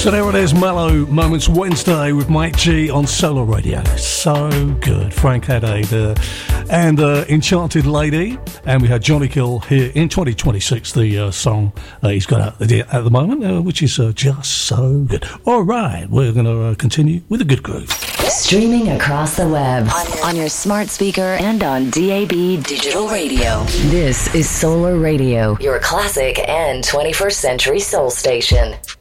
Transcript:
So there it is, Mellow Moments Wednesday with Mike G on Solar Radio. So good. Frank Haddad and Enchanted Lady. And we had Johnny Gill here in 2026, the song he's got out at the moment, which is just so good. All right, we're going to continue with a good groove. Streaming across the web, on your smart speaker and on DAB Digital Radio. This is Solar Radio, your classic and 21st century soul station.